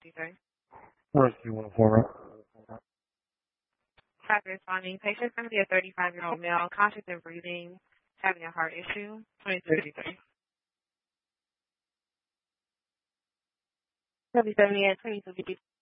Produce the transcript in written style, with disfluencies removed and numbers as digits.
Tuesday. Rescue 104. Traffic responding. Patient's going to be a 35-year-old male, conscious and breathing, having a heart issue. 2253. 77 2253.